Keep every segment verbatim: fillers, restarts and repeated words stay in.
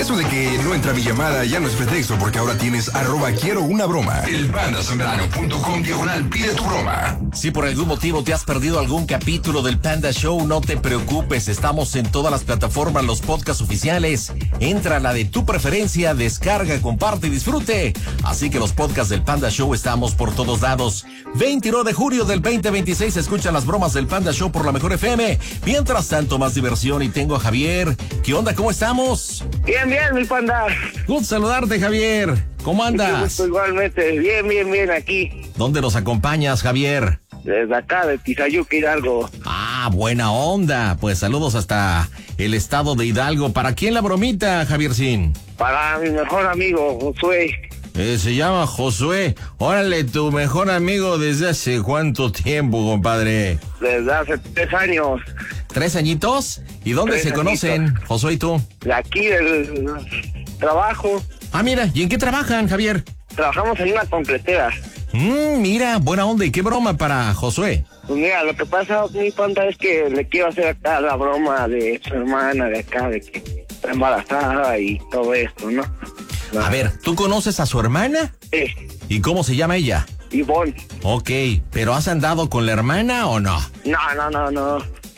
Eso de que no entra mi llamada ya no es pretexto, porque ahora tienes arroba quiero una broma. El pandasambrano punto com diagonal pide tu broma. Si por algún motivo te has perdido algún capítulo del Panda Show, no te preocupes. Estamos en todas las plataformas, los podcasts oficiales. Entra a la de tu preferencia, descarga, comparte y disfrute. Así que los podcasts del Panda Show estamos por todos lados. veintinueve de julio del veinte veintiséis escuchan las bromas del Panda Show por la Mejor F M. Mientras tanto, más diversión, y tengo a Javier. ¿Qué onda? ¿Cómo estamos? Bien, bien, mi panda. Gusto saludarte, Javier. ¿Cómo andas? Igualmente, bien, bien, bien, aquí. ¿Dónde nos acompañas, Javier? Desde acá, de Tizayuca, Hidalgo. Ah, buena onda. Pues saludos hasta el estado de Hidalgo. ¿Para quién la bromita, Javiercín? Para mi mejor amigo, Josué. Eh, se llama Josué. Órale, tu mejor amigo desde hace cuánto tiempo, compadre. Desde hace tres años. ¿Tres añitos? ¿Y dónde Tres se conocen, añitos. Josué y tú? De aquí, del trabajo. Ah, mira, ¿y en qué trabajan, Javier? Trabajamos en una concretera. Mmm, mira, buena onda. ¿Y qué broma para Josué? Pues mira, lo que pasa, mi panda, es que le quiero hacer acá la broma de su hermana de acá, de que está embarazada y todo esto, ¿no? A ver, ¿tú conoces a su hermana? Sí, ¿Y cómo se llama ella? Ivonne. Ok, ¿pero has andado con la hermana o no? No, no, no, no.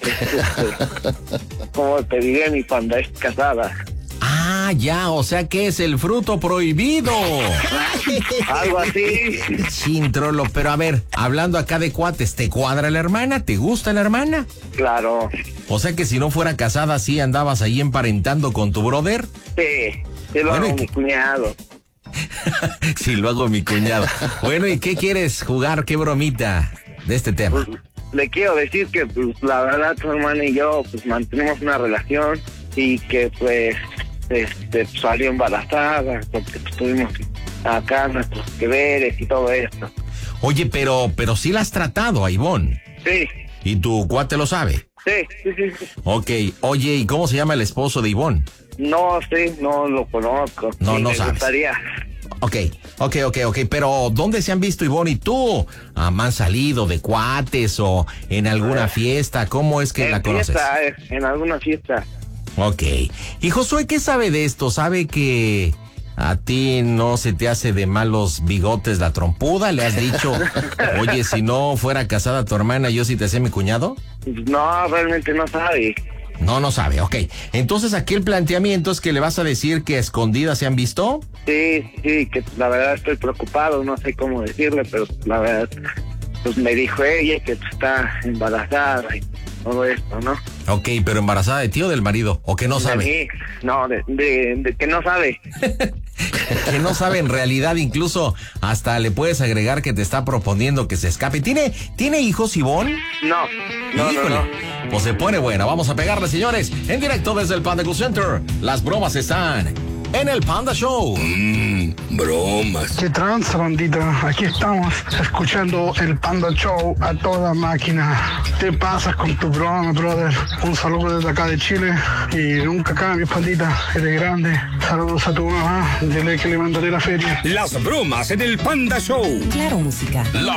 Como te diré, mi panda, es casada. Ah, ya, o sea que es el fruto prohibido. Algo así. Chintrolo, pero a ver, hablando acá de cuates, ¿te cuadra la hermana? ¿Te gusta la hermana? Claro. O sea que si no fuera casada, ¿sí andabas ahí emparentando con tu brother? Sí, sí lo Bueno, hago ¿y mi qué? cuñado. Sí, lo hago mi cuñado. Bueno, ¿y qué quieres jugar? ¿Qué bromita de este tema? Pues, le quiero decir que, pues, la verdad, tu hermana y yo, pues, mantenemos una relación y que, pues, este, salió embarazada, porque pues, tuvimos acá nuestros que veres y todo esto. Oye, pero, pero sí la has tratado a Ivonne. Sí, ¿Y tu cuate lo sabe? sí, sí, sí, sí. Ok, oye, ¿y cómo se llama el esposo de Ivonne? No, sí, no lo conozco. No, Sí, no me sabes. gustaría. Ok, ok, ok, ok, pero ¿dónde se han visto Ivonne y tú? Ah, ¿han salido de cuates o en alguna fiesta? ¿Cómo es que en la conoces? fiesta, eh, en alguna fiesta. Ok. ¿Y Josué qué sabe de esto? ¿Sabe que a ti no se te hace de malos bigotes la trompuda? ¿Le has dicho, oye, si no fuera casada tu hermana, yo sí te hacía mi cuñado? No, realmente no sabe. No, no sabe, ok. Entonces aquí el planteamiento es que le vas a decir que a escondidas se han visto. Sí, sí, que la verdad estoy preocupado, no sé cómo decirle, pero la verdad, pues me dijo ella que está embarazada y todo esto, ¿no? Ok, pero embarazada de ti o del marido, o que no sabe. De mí, no, de, de, de que no sabe. Que no sabe en realidad, incluso hasta le puedes agregar que te está proponiendo que se escape. ¿Tiene, ¿tiene hijos, Ivonne? No, no, Híjole, no, no. pues se pone buena. Vamos a pegarle, señores. En directo desde el Panda Cool Center. Las bromas están en el Panda Show. Mmm, bromas. ¿Qué tranza, bandita? Aquí estamos escuchando el Panda Show a toda máquina. ¿Qué pasas con tu broma, brother? Un saludo desde acá de Chile y nunca cambies, pandita. Eres grande. Saludos a tu mamá. Dile que le mandaré la feria. Las bromas en el Panda Show. Claro, música. La